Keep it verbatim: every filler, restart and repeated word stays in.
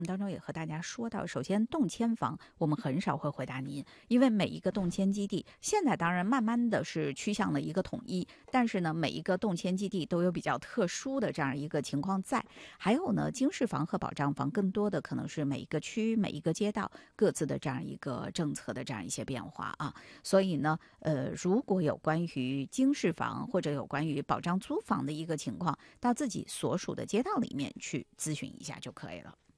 当中也和大家说到，首先动迁房我们很少会回答您，因为每一个动迁基地现在当然慢慢的是趋向了一个统一，但是呢，每一个动迁基地都有比较特殊的这样一个情况在。还有呢，经适房和保障房更多的可能是每一个区、每一个街道各自的这样一个政策的这样一些变化啊。所以呢，呃，如果有关于经适房或者有关于保障租房的一个情况，到自己所属的街道里面去咨询一下就可以了。